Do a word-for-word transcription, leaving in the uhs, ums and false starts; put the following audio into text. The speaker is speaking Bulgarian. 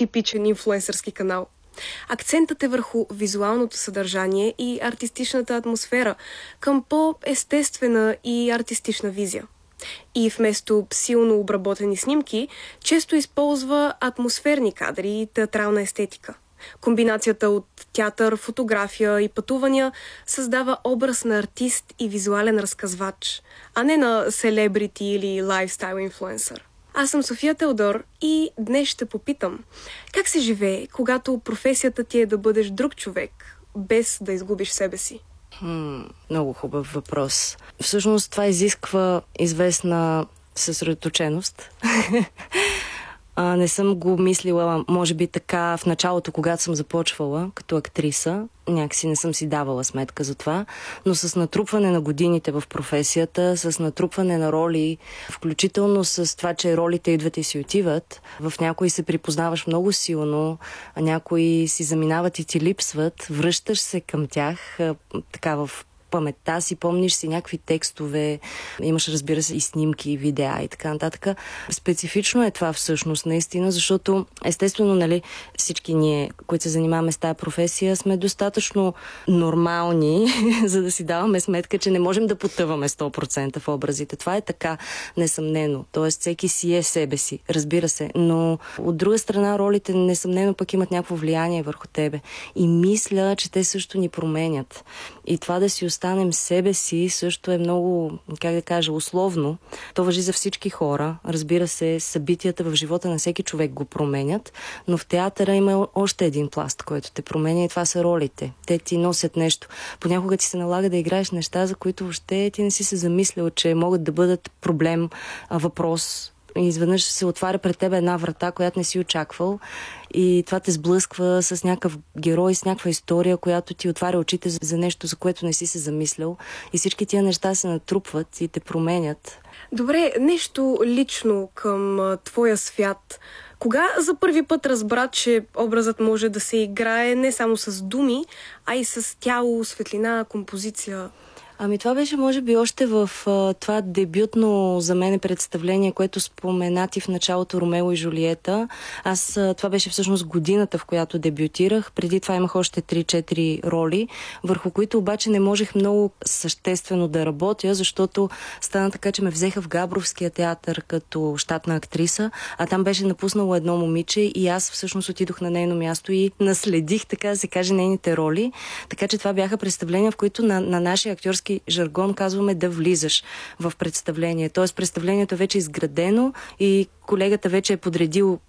типичен инфлуенсърски канал. Акцентът е върху визуалното съдържание и артистичната атмосфера към по-естествена и артистична визия. И вместо силно обработени снимки, често използва атмосферни кадри и театрална естетика. Комбинацията от театър, фотография и пътувания създава образ на артист и визуален разказвач, а не на селебрити или лайфстайл инфлуенсър. Аз съм София Теодор и днес ще попитам как се живее, когато професията ти е да бъдеш друг човек, без да изгубиш себе си? Хм, много хубав въпрос. Всъщност това изисква известна съсредоточеност. А, не съм го мислила, може би така в началото, когато съм започвала като актриса. Някакси не съм си давала сметка за това, но с натрупване на годините в професията, с натрупване на роли, включително с това, че ролите идват и си отиват, в някои се припознаваш много силно, а някои си заминават и ти липсват, връщаш се към тях така в паметта си, помниш си някакви текстове, имаш, разбира се, и снимки, и видеа и така нататък. Специфично е това всъщност, наистина, защото естествено, нали, всички ние, които се занимаваме с тази професия, сме достатъчно нормални, за да си даваме сметка, че не можем да потъваме сто процента в образите. Това е така, несъмнено. Тоест, всеки си е себе си, разбира се, но от друга страна ролите несъмнено пък имат някакво влияние върху тебе. И мисля, че те също ни променят. И това да си останем себе си също е много, как да кажа, условно. То важи за всички хора. Разбира се, събитията в живота на всеки човек го променят, но в театъра има още един пласт, който те променя и това са ролите. Те ти носят нещо. Понякога ти се налага да играеш неща, за които въобще ти не си се замислял, че могат да бъдат проблем, въпрос. И изведнъж се отваря пред тебе една врата, която не си очаквал и това те сблъсква с някакъв герой, с някаква история, която ти отваря очите за нещо, за което не си се замислял и всички тия неща се натрупват и те променят. Добре, нещо лично към а, твоя свят. Кога за първи път разбра, че образът може да се играе не само с думи, а и с тяло, светлина, композиция? Ами това беше, може би, още в а, това дебютно за мен представление, което споменати в началото Ромео и Жулиета. Аз, а, това беше всъщност годината, в която дебютирах. Преди това имах още три-четири роли, върху които обаче не можех много съществено да работя, защото стана така, че ме взеха в Габровския театър като щатна актриса, а там беше напуснало едно момиче и аз всъщност отидох на нейно място и наследих, така да се каже, нейните роли. Така че това бяха представления, в които на, на нашия актьорски жаргон казваме да влизаш в представление. Тоест представлението вече е изградено и колегата вече е подредил